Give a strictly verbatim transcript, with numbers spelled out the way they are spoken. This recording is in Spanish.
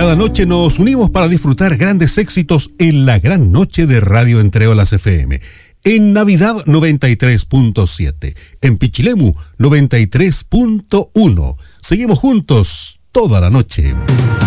Cada noche nos unimos para disfrutar grandes éxitos en la gran noche de Radio Entre Olas F M. En Navidad noventa y tres punto siete, en Pichilemu noventa y tres punto uno. Seguimos juntos toda la noche.